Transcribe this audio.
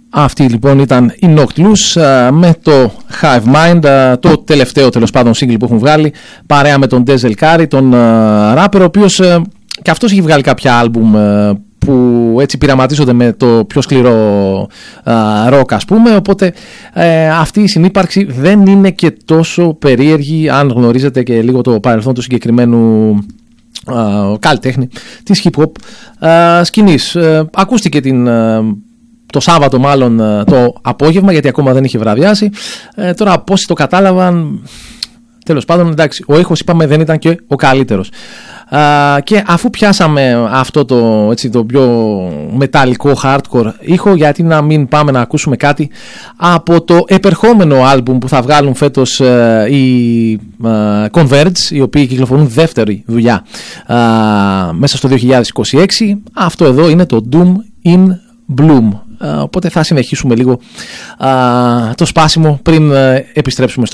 Αυτή λοιπόν ήταν η Noctilus με το Hive Mind, το τελευταίο τέλος πάντων single που έχουν βγάλει, παρέα με τον Denzel Curry, τον rapper, ο οποίος και αυτός έχει βγάλει κάποια άλμπουμ που έτσι πειραματίζονται με το πιο σκληρό rock, ας πούμε, οπότε αυτή η συνύπαρξη δεν είναι και τόσο περίεργη αν γνωρίζετε και λίγο το παρελθόν του συγκεκριμένου καλλιτέχνη της hip hop σκηνής. Ακούστηκε το Σάββατο μάλλον το απόγευμα, γιατί ακόμα δεν είχε βραδιάσει. Τώρα πόσοι το κατάλαβαν, τέλος πάντων, εντάξει, ο ήχος είπαμε δεν ήταν και ο καλύτερος. Και αφού πιάσαμε αυτό το πιο μεταλλικό hardcore ήχο, γιατί να μην πάμε να ακούσουμε κάτι από το επερχόμενο άλμπουμ που θα βγάλουν φέτος οι Converge, οι οποίοι κυκλοφορούν δεύτερη δουλειά μέσα στο 2026. Αυτό εδώ είναι το Doom in Bloom. Οπότε θα συνεχίσουμε λίγο το σπάσιμο πριν επιστρέψουμε στο